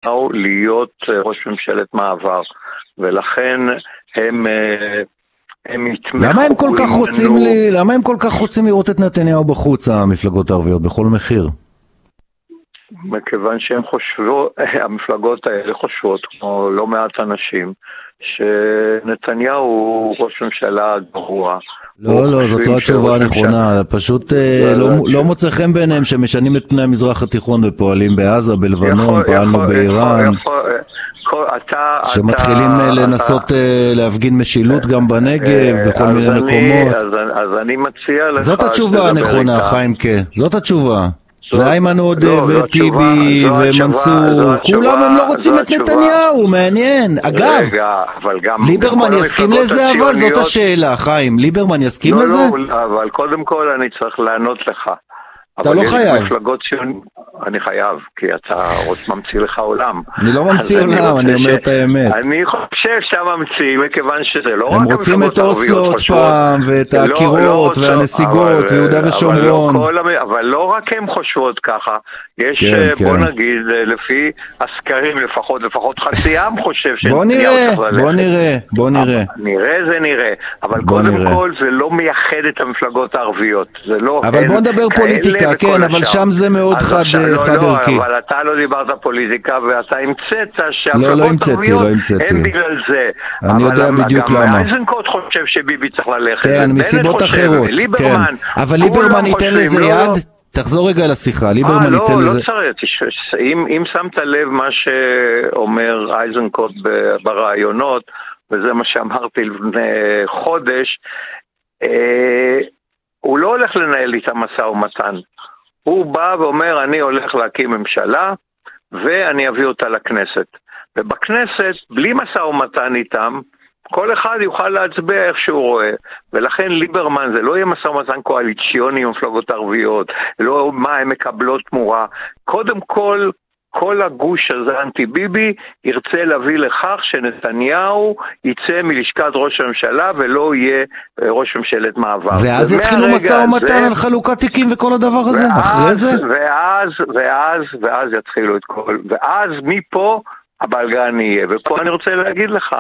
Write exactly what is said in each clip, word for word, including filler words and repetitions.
נתניהו להיות ראש ממשלת מעבר, ולכן הם... הם למה הם כל כך רוצים לי, למה הם כל כך רוצים לראות את נתניהו בחוץ, המפלגות הערביות, בכל מחיר? מכיוון שהם חושבו, המפלגות האלה חושבות, כמו לא מעט אנשים, שנתניהו הוא ראש ממשלה גרוע. לא, לא, זאת לא התשובה הנכונה, פשוט לא מוצא חן בעיניהם שמשנים את פני המזרח התיכון ופועלים בעזה, בלבנון, פעלנו באיראן. שמתחילים לנסות להפגין משילות גם בנגב בכל מיני מקומות. אז אני מציע לך... זאת התשובה הנכונה, חיים כה, זאת התשובה. זה איימן עודה וטיבי ומנסור, כולם הם לא רוצים את נתניהו, מעניין. אגב, ליברמן יסכים לזה, אבל זאת השאלה, חיים, ליברמן יסכים לזה? לא, אבל קודם כל אני צריך לענות לך. אתה לא חייב. אני חייב, כי אתה ממציא לך עולם. אני לא ממציא עולם, אני אומר את האמת. אני חושב שאתה ממציא, מכיוון שזה לא רק... הם רוצים את אוסלו עוד פעם, ואת העקירות, והנסיגות, ויהודה ושומרון. אבל לא רק הם חושבות ככה. יש, בוא נגיד, לפי הסקרים לפחות, לפחות חצי עם חושב... בוא נראה, בוא נראה, בוא נראה. נראה זה נראה. אבל קודם כל זה לא מייחד את המפלגות הערביות. אבל בוא נדבר פוליטיקה, כן, אבל שם זה מאוד חד ערכי. אבל אתה לא דיברת פוליטיקה, ואתה המצאת לא, לא המצאתי, לא המצאתי. הם בגלל זה. אני יודע בדיוק למה. גם אייזנקוט חושב שביבי צריך ללכת. כן, מסיבות אחרות. כן. אבל ליברמן ייתן לזה יד? תחזור רגע לשיחה, ליברמן ייתן לזה... לא צריך, אם שמת לב מה שאומר אייזנקוט ברעיונות, וזה מה שאמרתי לפני חודש, הוא לא הולך לנהל איתה משא ומתן. הוא בא ואומר, אני הולך להקים ממשלה, ואני אביא אותה לכנסת. ובכנסת, בלי משא ומתן איתם, כל אחד יוכל להצביע איך שהוא רואה. ולכן ליברמן, זה לא יהיה משא ומתן קואליציוני עם מפלגות ערביות, לא מה הם מקבלות תמורה. קודם כל, כל הגוש הזה אנטי ביבי ירצה להביא לכך שנתניהו יצא מלשכת ראש הממשלה ולא יהיה ראש ממשלת מעבר. ואז יתחילו משא ומתן על חלוקת תיקים וכל הדבר הזה, אחרי זה? ואז, ואז, ואז יתחילו את כל, ואז מפה הבלגן יהיה. ופה אני רוצה להגיד לך,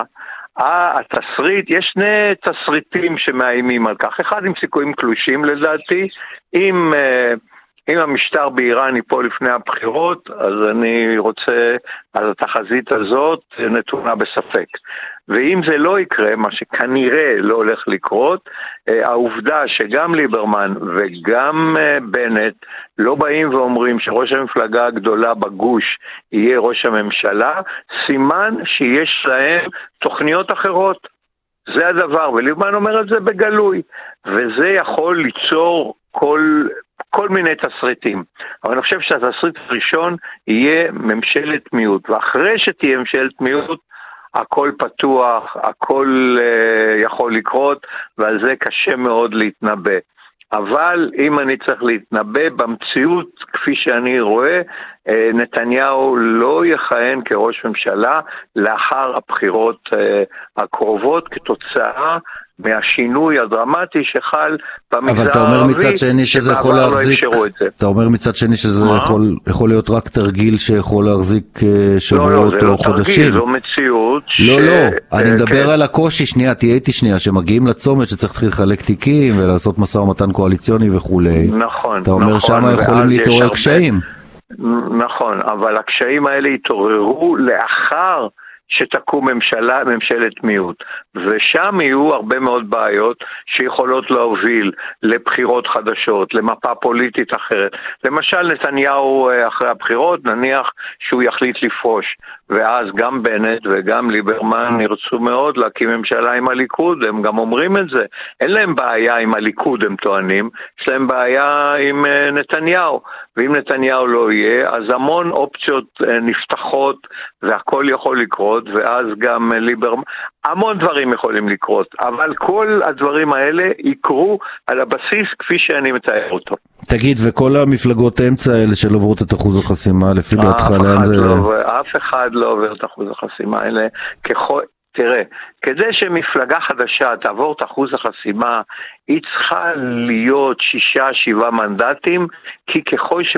התסריט, יש שני תסריטים שמאיימים על כך. אחד עם סיכויים קלושים לדעתי, עם... אם המשטר באיראן ייפול לפני הבחירות, אז אני רוצה, אז התחזית הזאת נתונה בספק. ואם זה לא יקרה, מה שכנראה לא הולך לקרות, העובדה שגם ליברמן וגם בנט לא באים ואומרים שראש המפלגה הגדולה בגוש יהיה ראש הממשלה, סימן שיש להם תוכניות אחרות. זה הדבר, וליברמן אומר את זה בגלוי, וזה יכול ליצור כל... כל מיני תסריטים. אבל אני חושב שהתסריט הראשון יהיה ממשלת מיעוט, ואחרי שתהיה ממשלת מיעוט, הכל פתוח, הכל uh, יכול לקרות, ועל זה קשה מאוד להתנבא. אבל אם אני צריך להתנבא במציאות, כפי שאני רואה, uh, נתניהו לא יכהן כראש ממשלה לאחר הבחירות uh, הקרובות, כתוצאה מהשינוי הדרמטי שחל במגזר הערבי. אבל אתה אומר מצד שני שזה יכול להחזיק, אתה אומר מצד שני שזה יכול, יכול להיות רק תרגיל שיכול להחזיק שבועות או חודשים. לא, לא, זה לא תרגיל, זו מציאות. לא, לא, אני מדבר על הקושי, שנייה, תהיה איתי שנייה, שמגיעים לצומת שצריך להתחיל לחלק תיקים ולעשות משא ומתן קואליציוני וכולי. נכון, אתה אומר שם יכולים להתעורר קשיים. נכון, אבל הקשיים האלה יתעוררו לאחר שתקום ממשלה, ממשלת מיעוט. ושם יהיו הרבה מאוד בעיות שיכולות להוביל לבחירות חדשות, למפה פוליטית אחרת. למשל נתניהו אחרי הבחירות, נניח שהוא יחליט לפרוש, ואז גם בנט וגם ליברמן ירצו מאוד להקים ממשלה עם הליכוד, הם גם אומרים את זה. אין להם בעיה עם הליכוד, הם טוענים, יש להם בעיה עם נתניהו. ואם נתניהו לא יהיה, אז המון אופציות נפתחות, והכל יכול לקרות, ואז גם ליברמן, המון דברים יכולים לקרות, אבל כל הדברים האלה יקרו על הבסיס כפי שאני מתאר אותו. תגיד, וכל המפלגות האמצע האלה של עוברות את אחוז החסימה, לפי דעתך לאן זה... אף אחד לא עובר את אחוז החסימה האלה, ככל... תראה, כדי שמפלגה חדשה תעבור את אחוז החסימה, היא צריכה להיות שישה, שבעה מנדטים, כי ככל ש...